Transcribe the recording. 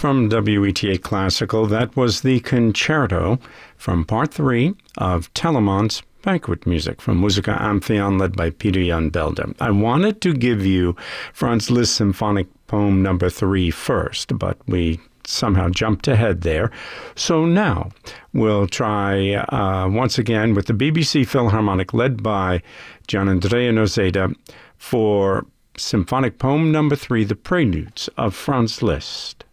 from WETA Classical. That was the concerto from Part 3 of Telemann's Banquet Music from Musica Amphion, led by Peter Jan Belder. I wanted to give you Franz Liszt Symphonic Poem number 3 first, but we somehow jumped ahead there. So now we'll try once again with the BBC Philharmonic, led by Gianandrea Noseda, for Symphonic Poem number 3, the Preludes of Franz Liszt.